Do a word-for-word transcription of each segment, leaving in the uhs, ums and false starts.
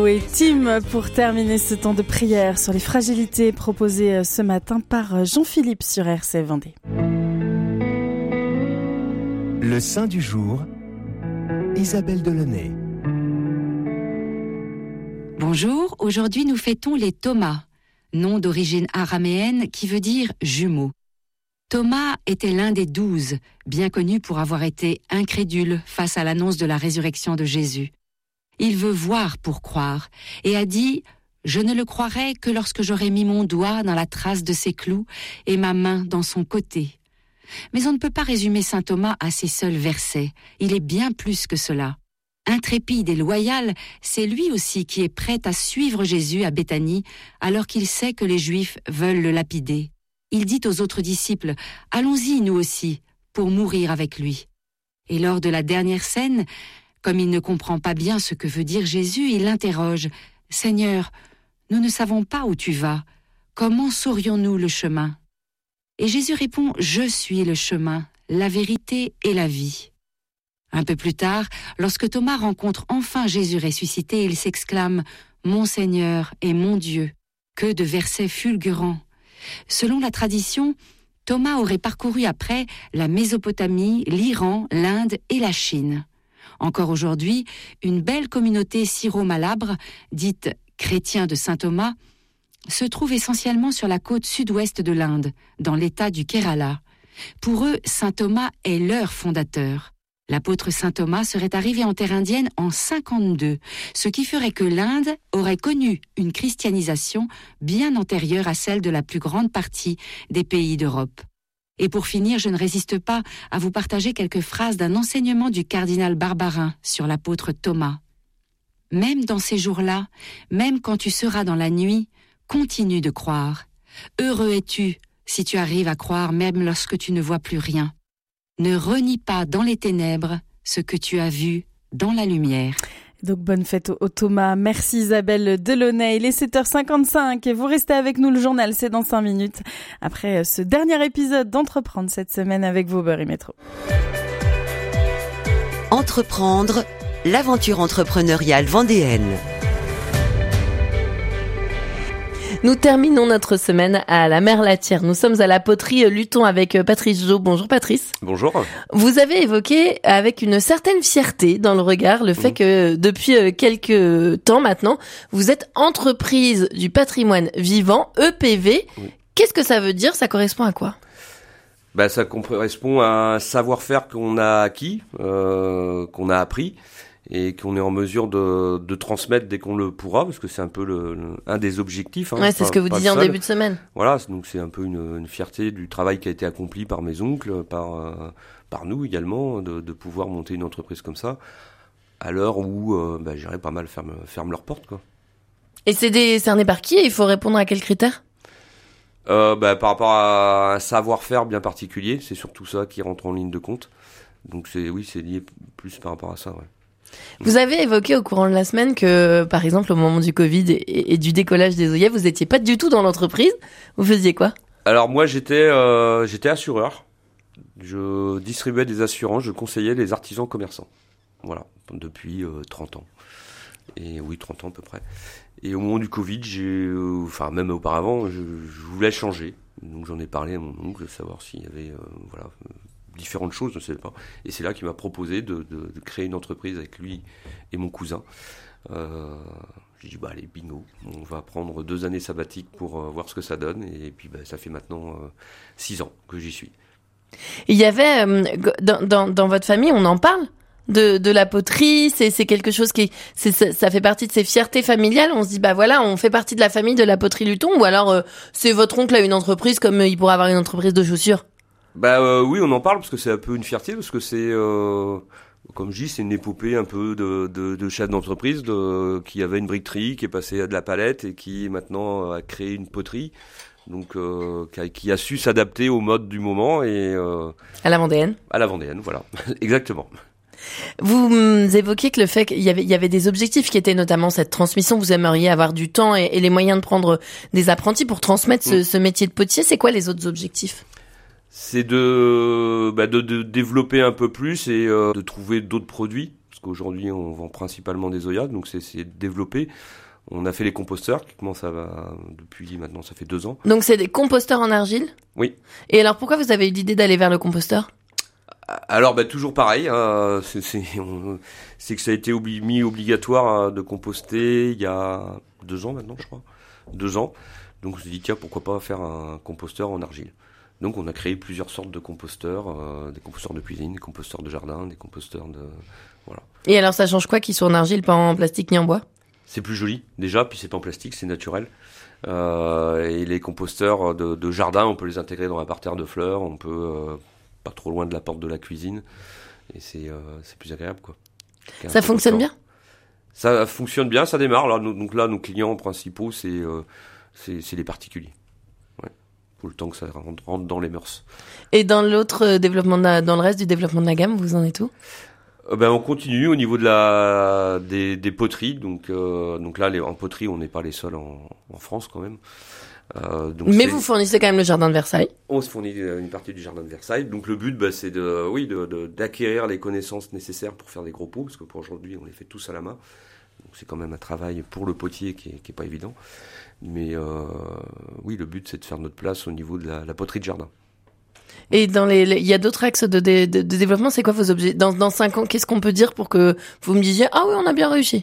et Tim pour terminer ce temps de prière sur les fragilités proposées ce matin par Jean-Philippe sur R C F Vendée. Le Saint du jour, Isabelle Delaunay. Bonjour, aujourd'hui nous fêtons les Thomas, nom d'origine araméenne qui veut dire jumeaux. Thomas était l'un des douze, bien connu pour avoir été incrédule face à l'annonce de la résurrection de Jésus. Il veut voir pour croire et a dit « Je ne le croirai que lorsque j'aurai mis mon doigt dans la trace de ses clous et ma main dans son côté. » Mais on ne peut pas résumer saint Thomas à ces seuls versets, il est bien plus que cela. Intrépide et loyal, c'est lui aussi qui est prêt à suivre Jésus à Béthanie alors qu'il sait que les Juifs veulent le lapider. Il dit aux autres disciples « Allons-y, nous aussi, pour mourir avec lui. » Et lors de la dernière scène, comme il ne comprend pas bien ce que veut dire Jésus, il l'interroge « Seigneur, nous ne savons pas où tu vas. Comment saurions-nous le chemin ?» Et Jésus répond « Je suis le chemin, la vérité et la vie. » Un peu plus tard, lorsque Thomas rencontre enfin Jésus ressuscité, il s'exclame « Mon Seigneur et mon Dieu !» Que de versets fulgurants. Selon la tradition, Thomas aurait parcouru après la Mésopotamie, l'Iran, l'Inde et la Chine. Encore aujourd'hui, une belle communauté syro-malabre, dite chrétien de saint Thomas, se trouve essentiellement sur la côte sud-ouest de l'Inde, dans l'état du Kerala. Pour eux, saint Thomas est leur fondateur. L'apôtre saint Thomas serait arrivé en terre indienne en cinquante-deux, ce qui ferait que l'Inde aurait connu une christianisation bien antérieure à celle de la plus grande partie des pays d'Europe. Et pour finir, je ne résiste pas à vous partager quelques phrases d'un enseignement du cardinal Barbarin sur l'apôtre Thomas. « Même dans ces jours-là, même quand tu seras dans la nuit, continue de croire. Heureux es-tu si tu arrives à croire même lorsque tu ne vois plus rien. Ne renie pas dans les ténèbres ce que tu as vu dans la lumière. » Donc bonne fête au Thomas. Merci Isabelle Delaunay. Il est sept heures cinquante-cinq et vous restez avec nous. Le journal, c'est dans cinq minutes. Après ce dernier épisode d'Entreprendre cette semaine avec vos Beurre et Métro. Entreprendre, l'aventure entrepreneuriale vendéenne. Nous terminons notre semaine à la Merlatière. Nous sommes à la poterie Luton avec Patrice Jo. Bonjour Patrice. Bonjour. Vous avez évoqué avec une certaine fierté dans le regard le fait mmh. que depuis quelques temps maintenant, vous êtes entreprise du patrimoine vivant, E P V. Mmh. Qu'est-ce que ça veut dire ? Ça correspond à quoi ? Bah, ça correspond à un savoir-faire qu'on a acquis, euh, qu'on a appris, et qu'on est en mesure de, de transmettre dès qu'on le pourra, parce que c'est un peu le, le, un des objectifs. Hein, ouais, c'est pas, ce que vous disiez en début de semaine. Voilà, donc c'est un peu une, une fierté du travail qui a été accompli par mes oncles, par, euh, par nous également, de, de pouvoir monter une entreprise comme ça, à l'heure où, euh, bah, je dirais, pas mal ferment, ferment leurs portes, quoi. Et c'est décerné par qui ? Il faut répondre à quels critères ? euh, bah, Par rapport à un savoir-faire bien particulier, c'est surtout ça qui rentre en ligne de compte. Donc c'est, oui, c'est lié plus par rapport à ça, ouais. Vous avez évoqué au courant de la semaine que, par exemple, au moment du Covid et, et du décollage des œillets, vous n'étiez pas du tout dans l'entreprise. Vous faisiez quoi ? Alors moi, j'étais, euh, j'étais assureur. Je distribuais des assurances, je conseillais les artisans commerçants. Voilà, depuis euh, trente ans. Et oui, trente ans à peu près. Et au moment du Covid, j'ai, euh, enfin même auparavant, je, je voulais changer. Donc j'en ai parlé à mon oncle, de savoir s'il y avait, euh, voilà... Euh, différentes choses, je ne sais pas. Et c'est là qu'il m'a proposé de, de, de créer une entreprise avec lui et mon cousin. Euh, j'ai dit, bah allez, bingo, on va prendre deux années sabbatiques pour euh, voir ce que ça donne. Et puis, bah, ça fait maintenant euh, six ans que j'y suis. Il y avait, euh, dans, dans, dans votre famille, on en parle de, de la poterie, c'est, c'est quelque chose qui, c'est, ça, ça fait partie de ces fiertés familiales. On se dit, bah voilà, on fait partie de la famille de la poterie Luton. Ou alors, euh, c'est votre oncle a une entreprise comme il pourrait avoir une entreprise de chaussures. Bah euh, oui, on en parle parce que c'est un peu une fierté, parce que c'est, euh, comme je dis, c'est une épopée un peu de, de, de chef d'entreprise de, qui avait une briqueterie, qui est passé à de la palette et qui maintenant a créé une poterie, donc euh, qui, a, qui a su s'adapter au mode du moment et euh, à la vendéenne. À la vendéenne, voilà, exactement. Vous évoquiez que le fait qu'il y avait, il y avait des objectifs qui étaient notamment cette transmission. Vous aimeriez avoir du temps et, et les moyens de prendre des apprentis pour transmettre ce, mmh. ce métier de potier. C'est quoi les autres objectifs ? C'est de, bah de, de développer un peu plus et euh, de trouver d'autres produits. parce qu'aujourd'hui on vend principalement des Zoya, donc c'est, c'est développé. On a fait les composteurs qui commencent à depuis maintenant ça fait deux ans. Donc c'est des composteurs en argile ? Oui. Et alors pourquoi vous avez eu l'idée d'aller vers le composteur ? Alors bah, toujours pareil, hein, c'est, c'est, on, c'est que ça a été obli- mis obligatoire hein, de composter il y a deux ans maintenant je crois, deux ans. Donc on s'est dit tiens pourquoi pas faire un composteur en argile. Donc on a créé plusieurs sortes de composteurs, euh, des composteurs de cuisine, des composteurs de jardin, des composteurs de voilà. Et alors ça change quoi qu'ils soient en argile, pas en plastique ni en bois ? C'est plus joli déjà, puis c'est pas en plastique, c'est naturel. Euh, et les composteurs de, de jardin, on peut les intégrer dans un parterre de fleurs, on peut euh, pas trop loin de la porte de la cuisine, et c'est euh, c'est plus agréable quoi. Qu'un Ça fonctionne composteur. bien ? Ça fonctionne bien, ça démarre. Alors, nous, donc là, nos clients principaux, c'est euh, c'est, c'est les particuliers. Ouais. Pour le temps que ça rentre, rentre dans les mœurs. Et dans l'autre développement, de la, dans le reste du développement de la gamme, vous en êtes où ? Euh, ben, on continue au niveau de la des, des poteries. Donc, euh, donc là, les, en poterie, on n'est pas les seuls en, en France quand même. Euh, donc Mais c'est, vous fournissez quand même le jardin de Versailles. On se fournit une partie du jardin de Versailles. Donc le but, bah, c'est de, oui, de, de, d'acquérir les connaissances nécessaires pour faire des gros pots, parce que pour aujourd'hui, on les fait tous à la main. Donc c'est quand même un travail pour le potier qui est, qui est pas évident. Mais euh, oui, le but, c'est de faire notre place au niveau de la, la poterie de jardin. Et dans les, il y a d'autres axes de, de, de, de développement. C'est quoi vos objets dans, dans cinq ans, qu'est-ce qu'on peut dire pour que vous me disiez ah oui, on a bien réussi.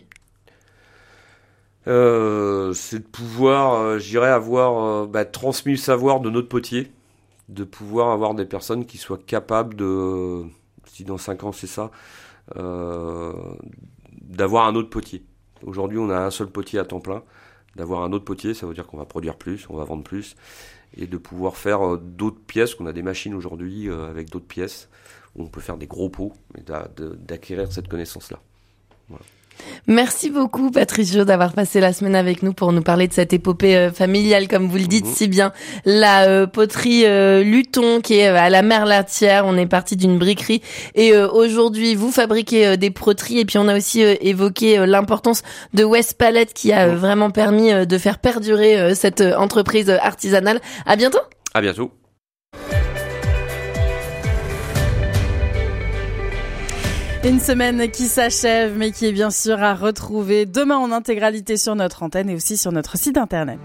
Euh, c'est de pouvoir, euh, je dirais, avoir euh, bah, transmis le savoir de notre potier, de pouvoir avoir des personnes qui soient capables de, si dans cinq ans c'est ça, euh, d'avoir un autre potier. Aujourd'hui, on a un seul potier à temps plein. D'avoir un autre potier, ça veut dire qu'on va produire plus, on va vendre plus, et de pouvoir faire euh, d'autres pièces, qu'on a des machines aujourd'hui euh, avec d'autres pièces, où on peut faire des gros pots, et d'a, de, d'acquérir cette connaissance-là. Voilà. Merci beaucoup Patrice Jo d'avoir passé la semaine avec nous pour nous parler de cette épopée euh, familiale, comme vous le dites mmh. si bien. La euh, poterie euh, Luton qui est euh, à la Merlatière, on est parti d'une briquerie et euh, aujourd'hui vous fabriquez euh, des poteries et puis on a aussi euh, évoqué euh, l'importance de West Palette qui a euh, vraiment permis euh, de faire perdurer euh, cette euh, entreprise artisanale. À bientôt. À bientôt. Une semaine qui s'achève, mais qui est bien sûr à retrouver demain en intégralité sur notre antenne et aussi sur notre site internet.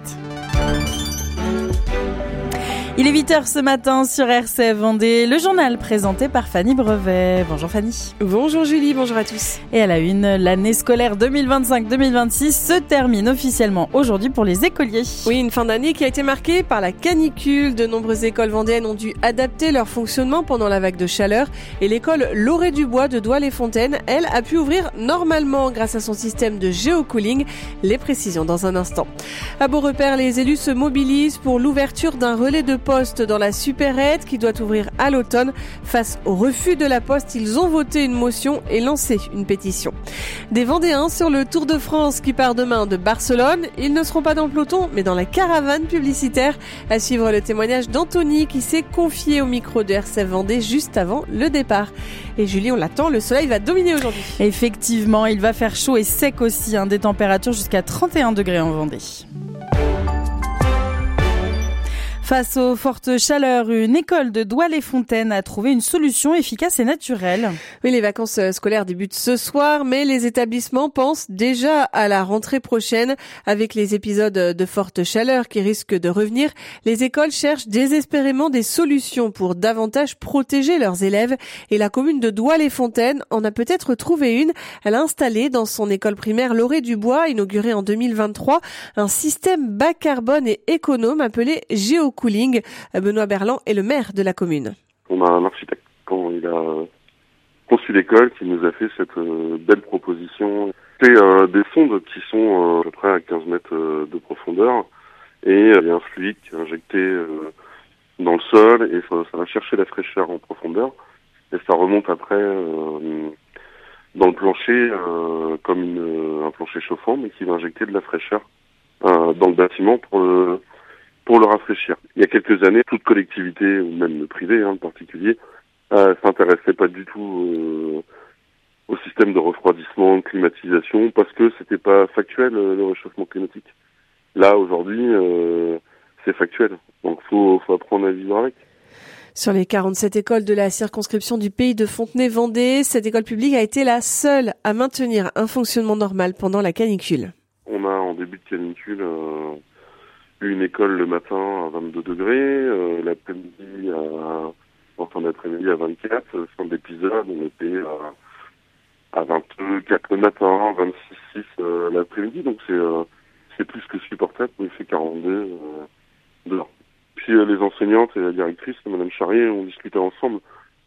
Il est huit heures ce matin sur R C F Vendée, le journal présenté par Fanny Brevet. Bonjour Fanny. Bonjour Julie, bonjour à tous. Et à la une, l'année scolaire deux mille vingt-cinq deux mille vingt-six se termine officiellement aujourd'hui pour les écoliers. Oui, une fin d'année qui a été marquée par la canicule. De nombreuses écoles vendéennes ont dû adapter leur fonctionnement pendant la vague de chaleur. Et l'école Lauré du Bois de Douai-les-Fontaines, elle, a pu ouvrir normalement grâce à son système de géocooling. Les précisions dans un instant. À Beaurepaire, les élus se mobilisent pour l'ouverture d'un relais de poste dans la supérette qui doit ouvrir à l'automne. Face au refus de la Poste, ils ont voté une motion et lancé une pétition. Des Vendéens sur le Tour de France qui part demain de Barcelone. Ils ne seront pas dans le peloton, mais dans la caravane publicitaire. À suivre le témoignage d'Anthony qui s'est confié au micro de R C F Vendée juste avant le départ. Et Julie, on l'attend, le soleil va dominer aujourd'hui. Effectivement, il va faire chaud et sec aussi, hein, des températures jusqu'à trente et un degrés en Vendée. Face aux fortes chaleurs, une école de Douai-les-Fontaines a trouvé une solution efficace et naturelle. Oui, les vacances scolaires débutent ce soir, mais les établissements pensent déjà à la rentrée prochaine. Avec les épisodes de forte chaleur qui risquent de revenir, les écoles cherchent désespérément des solutions pour davantage protéger leurs élèves. Et la commune de Douai-les-Fontaines en a peut-être trouvé une. Elle a installé dans son école primaire Lauré du Bois, inaugurée en deux mille vingt-trois, un système bas carbone et économe appelé Géo Cooling. Benoît Berland est le maire de la commune. On a un architecte, quand il a conçu l'école, qui nous a fait cette euh, belle proposition. C'est euh, des sondes qui sont euh, à peu près à quinze mètres euh, de profondeur et il y a un fluide qui est injecté euh, dans le sol et ça, ça va chercher la fraîcheur en profondeur et ça remonte après euh, dans le plancher euh, comme une, un plancher chauffant mais qui va injecter de la fraîcheur euh, dans le bâtiment pour le pour le rafraîchir. Il y a quelques années, toute collectivité, ou même privée hein, en particulier, euh, s'intéressait pas du tout euh, au système de refroidissement, de climatisation, parce que c'était pas factuel euh, le réchauffement climatique. Là, aujourd'hui, euh, c'est factuel. Donc, faut, faut apprendre à vivre avec. Sur les quarante-sept écoles de la circonscription du Pays de Fontenay-Vendée, cette école publique a été la seule à maintenir un fonctionnement normal pendant la canicule. On a en début de canicule euh, eu une école le matin à vingt-deux degrés, euh, l'après-midi à, en fin d'après-midi à vingt-quatre, fin d'épisode on était à, à vingt-quatre le matin, vingt-six six euh, l'après-midi, donc c'est, euh, c'est plus que supportable, il fait quarante-deux euh, dehors. Puis euh, les enseignantes et la directrice, Madame Charrier, ont discuté ensemble.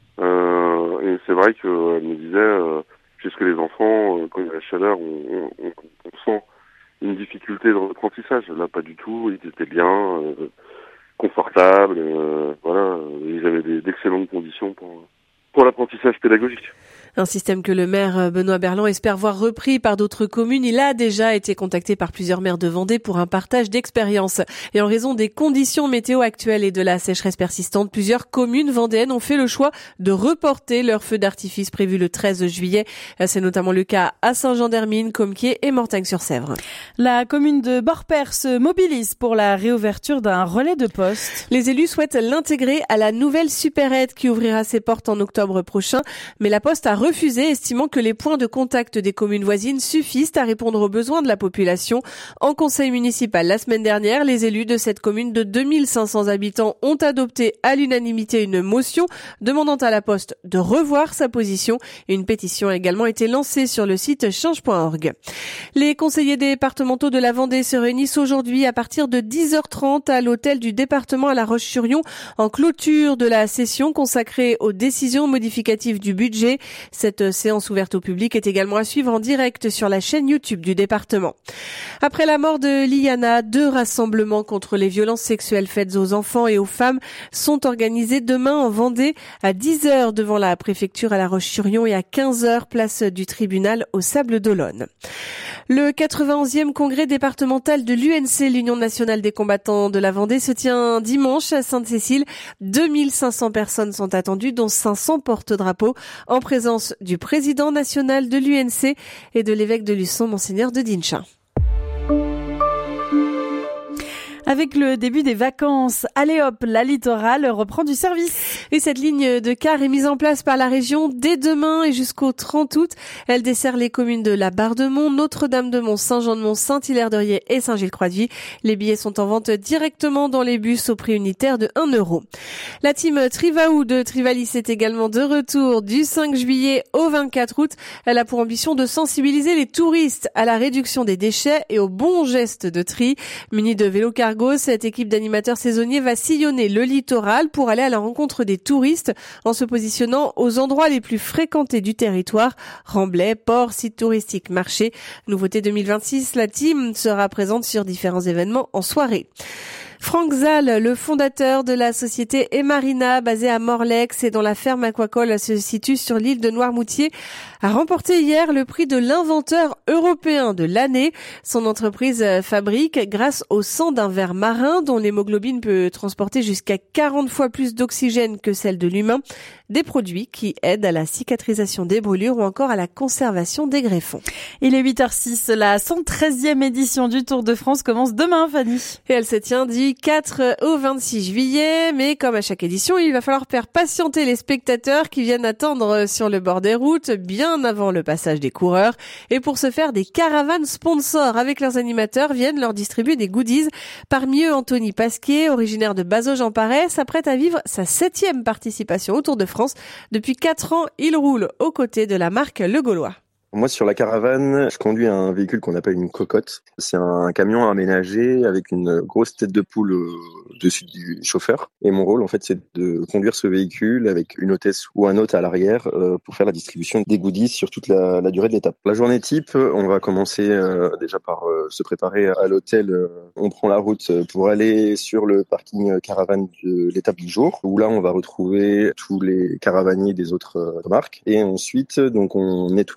Euh, et c'est vrai qu'elle euh, me disait, euh, puisque les enfants, euh, quand il y a la chaleur, on, on, on, on sent une difficulté de apprentissage. Là, pas du tout. Ils étaient bien, euh, confortables. Euh, voilà, ils avaient des, d'excellentes conditions pour, pour l'apprentissage pédagogique. Un système que le maire Benoît Berland espère voir repris par d'autres communes. Il a déjà été contacté par plusieurs maires de Vendée pour un partage d'expériences. Et en raison des conditions météo actuelles et de la sécheresse persistante, plusieurs communes vendéennes ont fait le choix de reporter leur feu d'artifice prévu le treize juillet. C'est notamment le cas à Saint-Jean-d'Hermine, Comquier et Mortagne-sur-Sèvre. La commune de Borpère se mobilise pour la réouverture d'un relais de poste. Les élus souhaitent l'intégrer à la nouvelle supérette qui ouvrira ses portes en octobre prochain. Mais la Poste a refusé, estimant que les points de contact des communes voisines suffisent à répondre aux besoins de la population. En conseil municipal la semaine dernière, les élus de cette commune de deux mille cinq cents habitants ont adopté à l'unanimité une motion demandant à la Poste de revoir sa position. Une pétition a également été lancée sur le site change point org. Les conseillers départementaux de la Vendée se réunissent aujourd'hui à partir de dix heures trente à l'hôtel du département à La Roche-sur-Yon en clôture de la session consacrée aux décisions modificatives du budget. Cette séance ouverte au public est également à suivre en direct sur la chaîne YouTube du département. Après la mort de Liana, deux rassemblements contre les violences sexuelles faites aux enfants et aux femmes sont organisés demain en Vendée à dix heures devant la préfecture à La Roche-sur-Yon et à quinze heures place du tribunal aux Sables-d'Olonne. Le quatre-vingt-onzième congrès départemental de l'U N C, l'Union nationale des combattants de la Vendée, se tient dimanche à Sainte-Cécile. deux mille cinq cents personnes sont attendues, dont cinq cents porte-drapeaux, en présence du président national de l'U N C et de l'évêque de Luçon, Monseigneur de Dinchin. Avec le début des vacances, allez hop, la littorale reprend du service. Et cette ligne de car est mise en place par la région dès demain et jusqu'au trente août. Elle dessert les communes de la Barre-de-Mont, Notre-Dame-de-Mont, Saint-Jean-de-Mont, Saint-Hilaire-de-Riez et Saint-Gilles-Croix-de-Vie. Les billets sont en vente directement dans les bus au prix unitaire de un euro. La team Trivaou de Trivalis est également de retour du cinq juillet au vingt-quatre août. Elle a pour ambition de sensibiliser les touristes à la réduction des déchets et aux bons gestes de tri. Munie de vélos cargo, cette équipe d'animateurs saisonniers va sillonner le littoral pour aller à la rencontre des touristes en se positionnant aux endroits les plus fréquentés du territoire, remblais, ports, sites touristiques, marchés. Nouveauté deux mille vingt-six, la team sera présente sur différents événements en soirée. Franck Zal, le fondateur de la société Emarina, basée à Morlex et dont la ferme aquacole se situe sur l'île de Noirmoutier, a remporté hier le prix de l'inventeur européen de l'année. Son entreprise fabrique, grâce au sang d'un ver marin dont l'hémoglobine peut transporter jusqu'à quarante fois plus d'oxygène que celle de l'humain, des produits qui aident à la cicatrisation des brûlures ou encore à la conservation des greffons. Il est huit heures six, la cent treizième édition du Tour de France commence demain, Fanny. Et elle se tient du quatre au vingt-six juillet, mais comme à chaque édition, il va falloir faire patienter les spectateurs qui viennent attendre sur le bord des routes bien avant le passage des coureurs. Et pour ce faire, des caravanes sponsors avec leurs animateurs viennent leur distribuer des goodies. Parmi eux, Anthony Pasquier, originaire de Bazauges-en-Parès, s'apprête à vivre sa septième participation au Tour de France. Depuis quatre ans, il roule aux côtés de la marque Le Gaulois. Moi, sur la caravane, je conduis un véhicule qu'on appelle une cocotte. C'est un camion aménagé avec une grosse tête de poule au-dessus du chauffeur. Et mon rôle, en fait, c'est de conduire ce véhicule avec une hôtesse ou un hôte à l'arrière euh, pour faire la distribution des goodies sur toute la, la durée de l'étape. La journée type, on va commencer euh, déjà par euh, se préparer à l'hôtel. On prend la route pour aller sur le parking caravane de l'étape du jour, où là, on va retrouver tous les caravaniers des autres euh, marques. Et ensuite, donc, on nettoie nos véhicules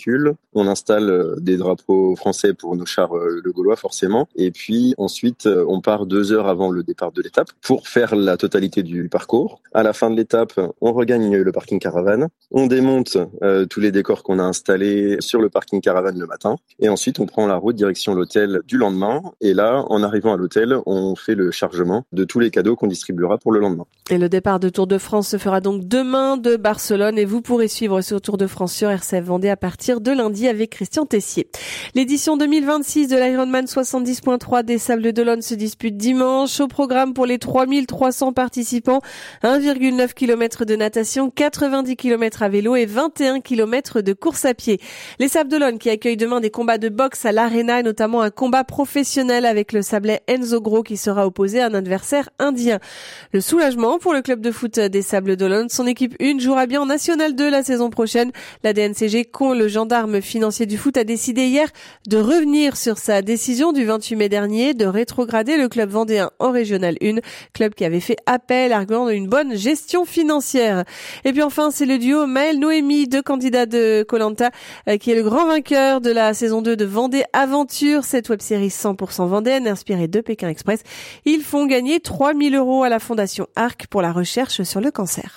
véhicule. On installe euh, des drapeaux français pour nos chars euh, le Gaulois forcément. Et puis ensuite, euh, on part deux heures avant le départ de l'étape pour faire la totalité du parcours. À la fin de l'étape, on regagne le parking caravane. On démonte euh, tous les décors qu'on a installés sur le parking caravane le matin. Et ensuite, on prend la route direction l'hôtel du lendemain. Et là, en arrivant à l'hôtel, on fait le chargement de tous les cadeaux qu'on distribuera pour le lendemain. Et le départ de Tour de France se fera donc demain de Barcelone et vous pourrez suivre ce Tour de France sur R C F Vendée à partir de lundi avec Christian Tessier. L'édition deux mille vingt-six de l'Ironman soixante-dix virgule trois des Sables d'Olonne se dispute dimanche. Au programme pour les trois mille trois cents participants, un virgule neuf kilomètres de natation, quatre-vingt-dix kilomètres à vélo et vingt et un kilomètres de course à pied. Les Sables d'Olonne qui accueillent demain des combats de boxe à l'Arena et notamment un combat professionnel avec le Sablais Enzo Gros qui sera opposé à un adversaire indien. Le soulagement pour le club de foot des Sables d'Olonne. Son équipe un jouera bien en National deux la saison prochaine. La D N C G, le gendarme financier du foot, a décidé hier de revenir sur sa décision du vingt-huit mai dernier de rétrograder le club vendéen en Régional un, club qui avait fait appel arguant d'une bonne gestion financière. Et puis enfin, c'est le duo Maël-Noémie, deux candidats de Koh-Lanta, qui est le grand vainqueur de la saison deux de Vendée Aventure, cette web-série cent pour cent vendéenne inspirée de Pékin Express. Ils font gagner trois mille euros à la Fondation Arc pour la recherche sur le cancer.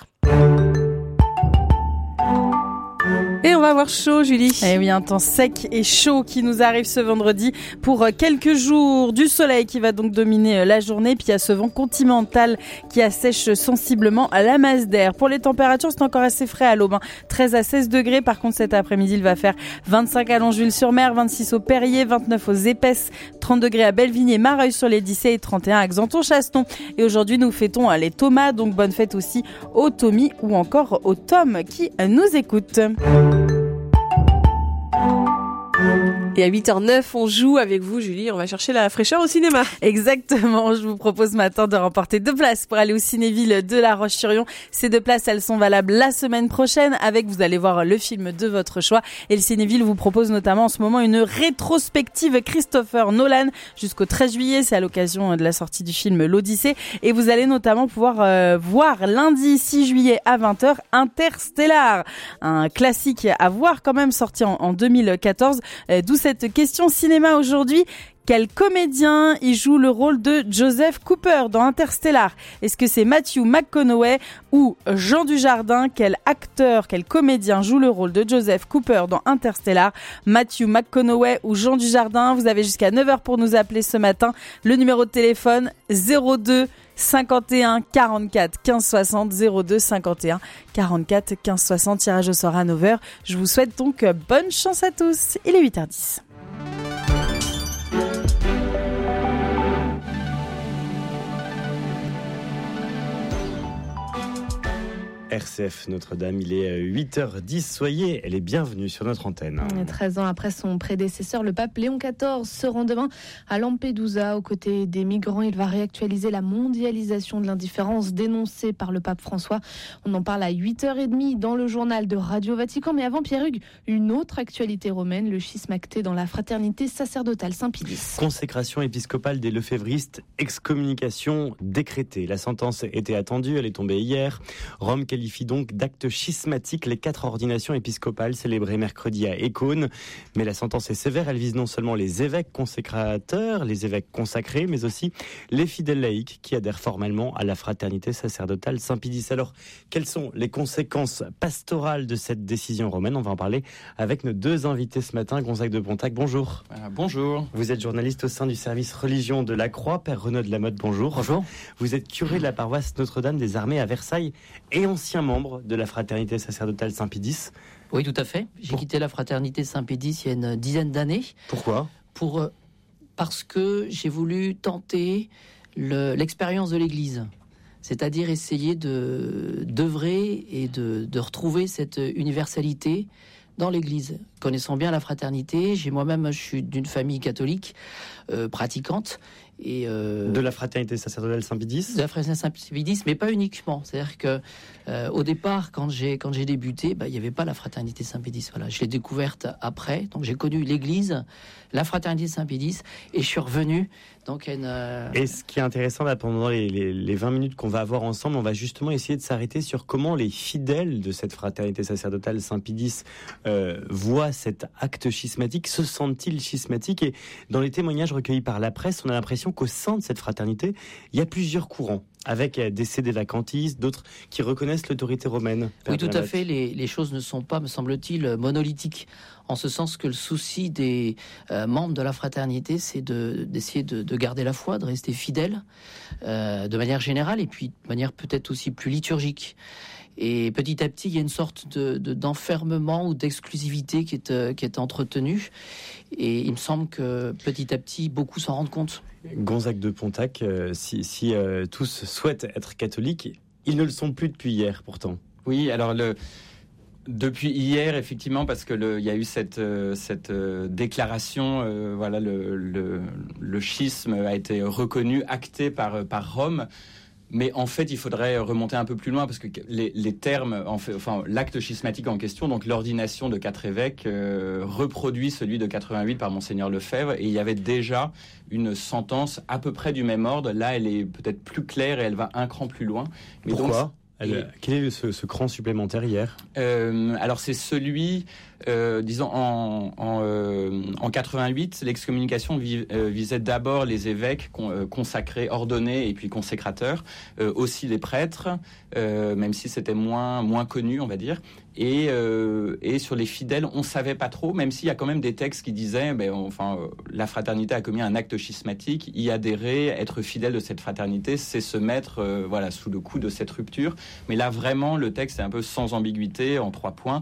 Et on va avoir chaud, Julie. Eh oui, un temps sec et chaud qui nous arrive ce vendredi pour quelques jours. Du soleil qui va donc dominer la journée. Puis il y a ce vent continental qui assèche sensiblement la masse d'air. Pour les températures, c'est encore assez frais à l'aube. Hein. treize à seize degrés. Par contre, cet après-midi, il va faire vingt-cinq à Longjuil-sur-Mer, vingt-six au Perrier, vingt-neuf aux Épaisses, trente degrés à Bellevigné, Mareuil-sur-les-Dissay et trente et un à Xanthon-Chaston. Et aujourd'hui, nous fêtons les Thomas. Donc bonne fête aussi aux Tommy ou encore aux Tom qui nous écoutent. Et à huit heures neuf, on joue avec vous, Julie. On va chercher la fraîcheur au cinéma. Exactement. Je vous propose ce matin de remporter deux places pour aller au Cinéville de La Roche-sur-Yon. Ces deux places, elles sont valables la semaine prochaine avec, vous allez voir le film de votre choix. Et le Cinéville vous propose notamment en ce moment une rétrospective Christopher Nolan jusqu'au treize juillet. C'est à l'occasion de la sortie du film L'Odyssée. Et vous allez notamment pouvoir euh, voir lundi six juillet à vingt heures Interstellar. Un classique à voir quand même, sorti en, en deux mille quatorze. Euh, d'où cette question cinéma aujourd'hui. Quel comédien y joue le rôle de Joseph Cooper dans Interstellar ? Est-ce que c'est Matthew McConaughey ou Jean Dujardin ? Quel acteur, quel comédien joue le rôle de Joseph Cooper dans Interstellar ? Matthew McConaughey ou Jean Dujardin ? Vous avez jusqu'à neuf heures pour nous appeler ce matin. Le numéro de téléphone zéro deux cinquante et un quarante-quatre quinze soixante, zéro deux cinquante et un quarante-quatre quinze soixante. Tirage au sort à neuf heures. Je vous souhaite donc bonne chance à tous. Il est huit heures dix. R C F Notre-Dame, il est huit heures dix, soyez les bienvenus sur notre antenne. treize ans après son prédécesseur, le pape Léon quatorze se rend demain à Lampedusa. Aux côtés des migrants, il va réactualiser la mondialisation de l'indifférence dénoncée par le pape François. On en parle à huit heures trente dans le journal de Radio Vatican. Mais avant, Pierre Hugues, une autre actualité romaine, le schisme acté dans la fraternité sacerdotale Saint-Pédis. Consécration épiscopale des lefévristes, excommunication décrétée. La sentence était attendue, elle est tombée hier. Rome qualifie donc d'acte schismatique les quatre ordinations épiscopales célébrées mercredi à Écône. Mais la sentence est sévère, elle vise non seulement les évêques consécrateurs, les évêques consacrés, mais aussi les fidèles laïcs qui adhèrent formellement à la fraternité sacerdotale Saint-Pédis. Alors, quelles sont les conséquences pastorales de cette décision romaine ? On va en parler avec nos deux invités ce matin. Gonzague de Pontac, bonjour. Euh, bonjour. Vous êtes journaliste au sein du service religion de la Croix. Père Renaud de la Motte, bonjour. Bonjour. Vous êtes curé de la paroisse Notre-Dame des Armées à Versailles et ancien membre de la fraternité sacerdotale Saint-Pédis. Oui, tout à fait. J'ai Pour... quitté la fraternité Saint-Pédis il y a une dizaine d'années. Pourquoi ? Pour, euh, Parce que j'ai voulu tenter le, l'expérience de l'Église. C'est-à-dire essayer de, d'œuvrer et de, de retrouver cette universalité dans l'Église. Connaissant bien la fraternité, j'ai moi-même, je suis d'une famille catholique euh, pratiquante. Et euh, de la fraternité sacerdotale Saint-Pédis ? De la fraternité Saint-Pédis, mais pas uniquement. C'est-à-dire que euh, au départ, quand j'ai quand j'ai débuté, bah, il n'y avait pas la fraternité Saint-Pédis. Voilà, je l'ai découverte après. Donc j'ai connu l'Église, la fraternité Saint-Pédis, et je suis revenu. Donc une, euh... Et ce qui est intéressant là, pendant les, les, les vingt minutes qu'on va avoir ensemble, on va justement essayer de s'arrêter sur comment les fidèles de cette fraternité sacerdotale Saint-Pédis euh, voient quoi cet acte schismatique? Se sentent-ils schismatiques? Et dans les témoignages recueillis par la presse, on a l'impression qu'au sein de cette fraternité, il y a plusieurs courants, avec des cédés vacantistes, d'autres qui reconnaissent l'autorité romaine. Oui, tout à fait. Les, les choses ne sont pas, me semble-t-il, monolithiques. En ce sens que le souci des euh, membres de la fraternité, c'est de, d'essayer de, de garder la foi, de rester fidèles, euh, de manière générale, et puis de manière peut-être aussi plus liturgique. Et petit à petit, il y a une sorte de, de, d'enfermement ou d'exclusivité qui est, euh, qui est entretenue. Et il me semble que petit à petit, beaucoup s'en rendent compte. Gonzague de Pontac, euh, si, si euh, tous souhaitent être catholiques, ils ne le sont plus depuis hier pourtant. Oui, alors le... Depuis hier, effectivement, parce que le, il y a eu cette euh, cette euh, déclaration, euh, voilà, le, le le schisme a été reconnu, acté par par Rome. Mais en fait, il faudrait remonter un peu plus loin parce que les, les termes, en fait, enfin, l'acte schismatique en question, donc l'ordination de quatre évêques, euh, reproduit celui de quatre-vingt-huit par Monseigneur Lefebvre, et il y avait déjà une sentence à peu près du même ordre. Là, elle est peut-être plus claire et elle va un cran plus loin. Mais Pourquoi donc, Elle, et, quel est ce, ce cran supplémentaire hier? euh, Alors c'est celui, euh, disons en en, euh, en quatre-vingt-huit, l'excommunication vi, euh, visait d'abord les évêques con, euh, consacrés, ordonnés et puis consécrateurs, euh, aussi les prêtres, euh, même si c'était moins moins connu, on va dire. Et euh, et sur les fidèles, on savait pas trop, même s'il y a quand même des textes qui disaient, ben enfin euh, la fraternité a commis un acte schismatique, y adhérer, être fidèle de cette fraternité, c'est se mettre euh, voilà sous le coup de cette rupture. Mais là vraiment, le texte est un peu sans ambiguïté, en trois points.